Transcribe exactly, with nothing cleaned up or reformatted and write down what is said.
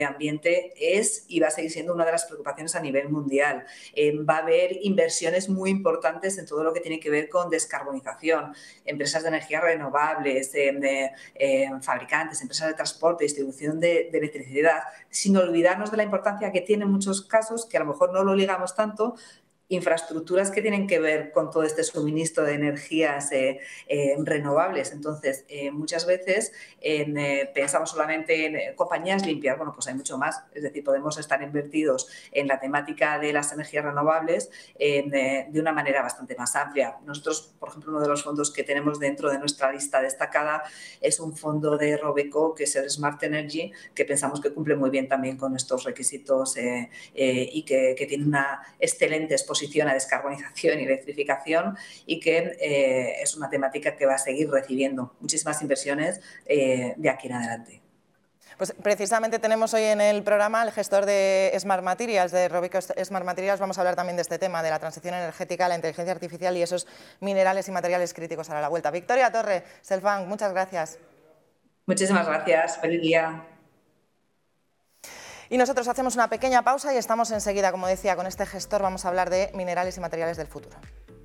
ambiente es y va a seguir siendo una de las preocupaciones a nivel mundial. Eh, va a haber inversiones muy importantes en todo lo que tiene que ver con descarbonización, empresas de energías renovables, eh, de, eh, fabricantes, empresas de transporte, distribución de, de electricidad, sin olvidarnos de la importancia que tiene en muchos casos, que a lo mejor no lo ligamos tanto, infraestructuras que tienen que ver con todo este suministro de energías eh, eh, renovables. Entonces, eh, muchas veces en, eh, pensamos solamente en eh, compañías limpias. Bueno, pues hay mucho más. Es decir, podemos estar invertidos en la temática de las energías renovables en, eh, de una manera bastante más amplia. Nosotros, por ejemplo, uno de los fondos que tenemos dentro de nuestra lista destacada es un fondo de Robeco, que es el Smart Energy, que pensamos que cumple muy bien también con estos requisitos eh, eh, y que, que tiene una excelente exposición a descarbonización y electrificación y que eh, es una temática que va a seguir recibiendo muchísimas inversiones eh, de aquí en adelante. Pues precisamente tenemos hoy en el programa al gestor de Smart Materials, de Robeco Smart Materials. Vamos a hablar también de este tema, de la transición energética, la inteligencia artificial y esos minerales y materiales críticos a la vuelta. Victoria Torre, Selfbank, muchas gracias. Muchísimas gracias. Feliz día. Y nosotros hacemos una pequeña pausa y estamos enseguida, como decía, con este gestor vamos a hablar de minerales y materiales del futuro.